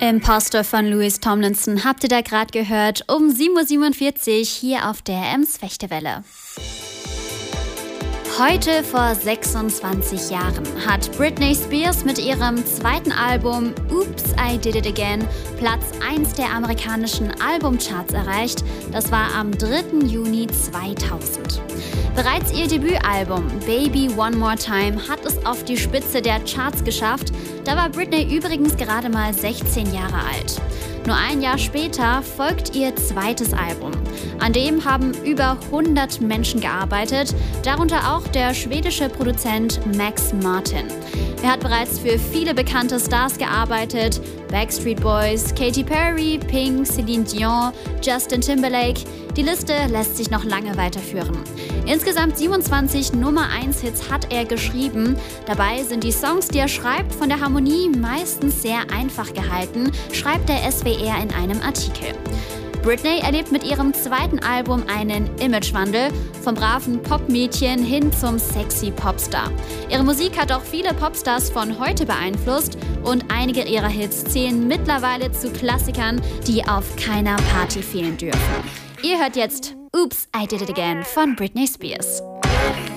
Imposter von Louis Tomlinson habt ihr da gerade gehört, um 7:47 Uhr hier auf der Ems Fechtewelle. Heute vor 26 Jahren hat Britney Spears mit ihrem zweiten Album Oops, I Did It Again Platz 1 der amerikanischen Albumcharts erreicht. Das war am 3. Juni 2000. Bereits ihr Debütalbum Baby One More Time hat es auf die Spitze der Charts geschafft. Da war Britney übrigens gerade mal 16 Jahre alt. Nur ein Jahr später folgt ihr zweites Album. An dem haben über 100 Menschen gearbeitet, darunter auch der schwedische Produzent Max Martin. Er hat bereits für viele bekannte Stars gearbeitet: Backstreet Boys, Katy Perry, Pink, Celine Dion, Justin Timberlake. Die Liste lässt sich noch lange weiterführen. Insgesamt 27 Nummer-1-Hits hat er geschrieben. Dabei sind die Songs, die er schreibt, von der Harmonie meistens sehr einfach gehalten, schreibt der SWR in einem Artikel. Britney erlebt mit ihrem zweiten Album einen Imagewandel, vom braven Popmädchen hin zum sexy Popstar. Ihre Musik hat auch viele Popstars von heute beeinflusst und einige ihrer Hits zählen mittlerweile zu Klassikern, die auf keiner Party fehlen dürfen. Ihr hört jetzt Oops, I Did It Again von Britney Spears.